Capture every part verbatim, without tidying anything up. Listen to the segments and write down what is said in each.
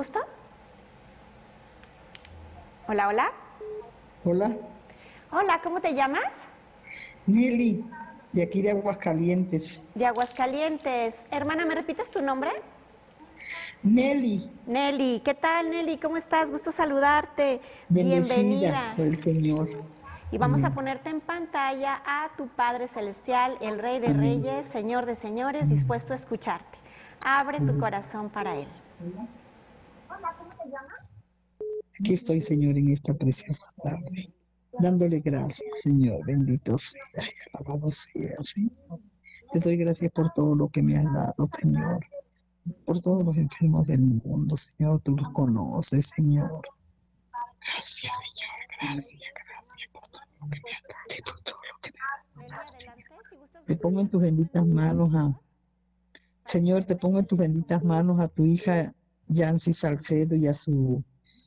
gusto? Hola, hola. Hola, Hola, ¿cómo te llamas? Nelly, de aquí de Aguascalientes. De Aguascalientes. Hermana, ¿me repites tu nombre? Nelly, Nelly. ¿Qué tal, Nelly? ¿Cómo estás? Gusto saludarte. bendecida Bienvenida. por el Señor. Y vamos a Amén. ponerte en pantalla a tu Padre Celestial, el Rey de Amén. Reyes, Señor de Señores, Amén. dispuesto a escucharte. Abre tu Amén. corazón para Él. Aquí estoy, Señor, en esta preciosa tarde, dándole gracias, Señor. Bendito sea y alabado sea, Señor. Te doy gracias por todo lo que me has dado, Señor. Por todos los enfermos del mundo, Señor. Tú los conoces, Señor. Gracias, Señor. Gracias, gracias por todo lo que me has dado y por todo lo que me has dado. Nelly, adelante. Si gustas Te pongo bajarle en al tus volumen benditas ahí, por manos a favor, para que Señor, te Rey pongo en se tus vea como benditas tú manos a quieres. tu hija Yancy Salcedo y a su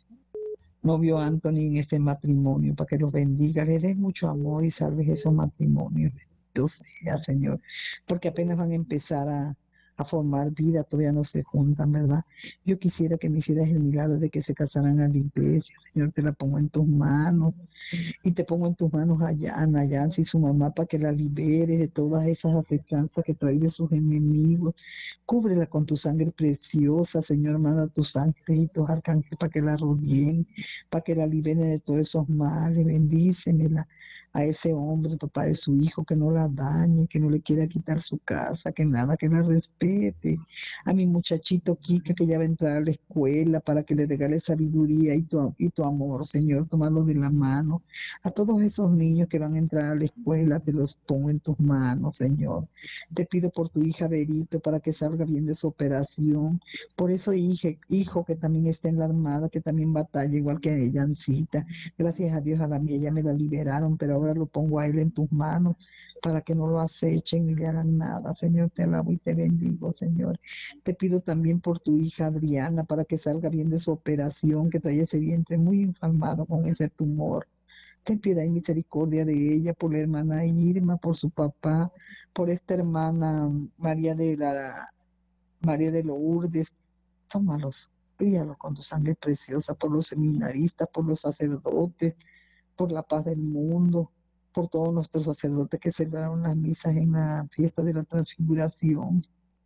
novio Anthony en este matrimonio, para que los bendiga, les des mucho amor y salves esos matrimonios. Bendito sea, Señor, porque apenas van a empezar a, a formar vida, todavía no se juntan, ¿verdad? Yo quisiera que me hicieras el milagro de que se casaran a la iglesia, Señor, te la pongo en tus manos. Y te pongo en tus manos a Yana, Yancy y su mamá para que la liberes de todas esas afectanzas que trae de sus enemigos. Cúbrela con tu sangre preciosa, Señor. Manda tus ángeles y tus arcángeles para que la rodeen, para que la liberen de todos esos males. Bendícemela a ese hombre, papá de su hijo, que no la dañe, que no le quiera quitar su casa, que nada, que la respete. A mi muchachito Kika, que ya va a entrar a la escuela, para que le regale sabiduría y tu, y tu amor, Señor. Tomarlo de la mano. A todos esos niños que van a entrar a la escuela, te los pongo en tus manos, Señor. Te pido por tu hija Berito para que salga bien de su operación. Por eso, hijo, hijo que también está en la armada, que también batalla igual que ella, Ancita. Gracias a Dios, a la mía ya me la liberaron, pero ahora lo pongo a él en tus manos para que no lo acechen y le hagan nada. Señor, te alabo y te bendigo, Señor. Te pido también por tu hija Adriana para que salga bien de su operación, que trae ese vientre muy inflamado con ese tumor. Ten piedad y misericordia de ella, por la hermana Irma, por su papá, por esta hermana María de la María de Lourdes. Tómalos, críalos con tu sangre preciosa, por los seminaristas, por los sacerdotes, por la paz del mundo, por todos nuestros sacerdotes que celebraron las misas en la fiesta de la transfiguración,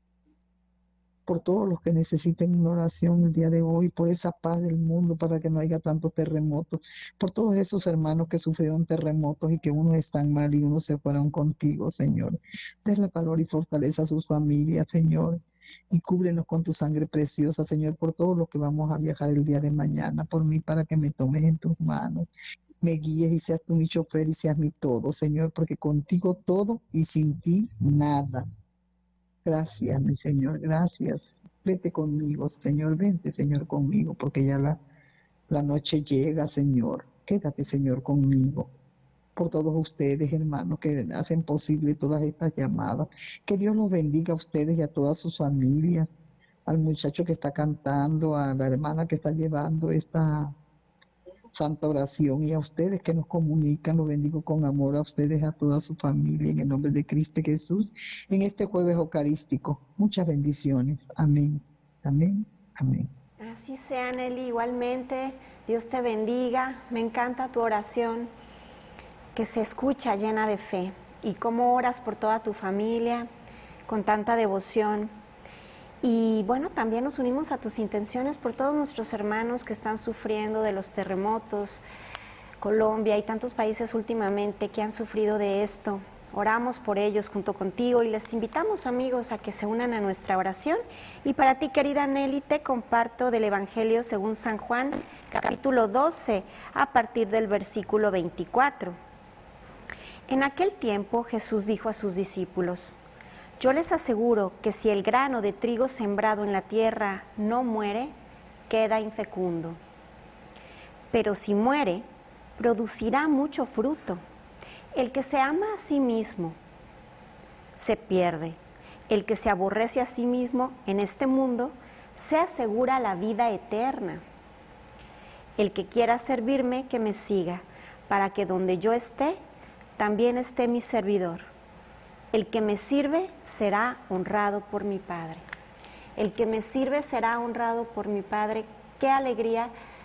por todos los que necesiten una oración el día de hoy, por esa paz del mundo, para que no haya tantos terremotos, por todos esos hermanos que sufrieron terremotos y que unos están mal y unos se fueron contigo, Señor. Denle valor y fortaleza a sus familias, Señor, y cúbrenos con tu sangre preciosa, Señor, por todos los que vamos a viajar el día de mañana, por mí, para que me tomes en tus manos, me guíes y seas tú mi chofer y seas mi todo, Señor, porque contigo todo y sin ti nada. Gracias, mi Señor, gracias. Vete conmigo, Señor, vente, Señor, conmigo, porque ya la, la noche llega, Señor. Quédate, Señor, conmigo. Por todos ustedes, hermanos, que hacen posible todas estas llamadas. Que Dios los bendiga a ustedes y a todas sus familias, al muchacho que está cantando, a la hermana que está llevando esta santa oración, y a ustedes que nos comunican, los bendigo con amor, a ustedes, a toda su familia, en el nombre de Cristo Jesús, en este jueves eucarístico. Muchas bendiciones. Amén, amén, amén. Así sea, Nelly, igualmente. Dios te bendiga. Me encanta tu oración, que se escucha llena de fe. Y cómo oras por toda tu familia, con tanta devoción. Y bueno, también nos unimos a tus intenciones por todos nuestros hermanos que están sufriendo de los terremotos, Colombia y tantos países últimamente que han sufrido de esto. Oramos por ellos junto contigo y les invitamos, amigos, a que se unan a nuestra oración. Y para ti, querida Nelly, te comparto del Evangelio según San Juan, capítulo doce, a partir del versículo veinticuatro. En aquel tiempo Jesús dijo a sus discípulos: yo les aseguro que si el grano de trigo sembrado en la tierra no muere, queda infecundo. Pero si muere, producirá mucho fruto. El que se ama a sí mismo se pierde. El que se aborrece a sí mismo en este mundo se asegura la vida eterna. El que quiera servirme, que me siga, para que donde yo esté, también esté mi servidor. El que me sirve será honrado por mi Padre. El que me sirve será honrado por mi Padre. qué alegría